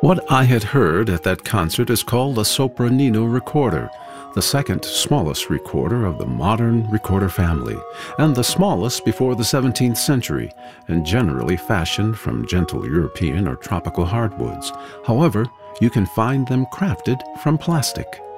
What I had heard at that concert is called a Sopranino recorder, the second smallest recorder of the modern recorder family, and the smallest before the 17th century, and generally fashioned from gentle European or tropical hardwoods. However, you can find them crafted from plastic.